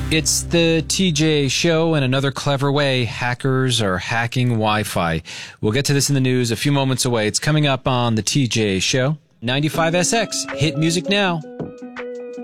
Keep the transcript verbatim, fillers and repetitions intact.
It's the T J Show, and another clever way hackers are hacking Wi-Fi. We'll get to this in the news a few moments away. It's coming up on the T J Show. ninety-five S X, hit music now.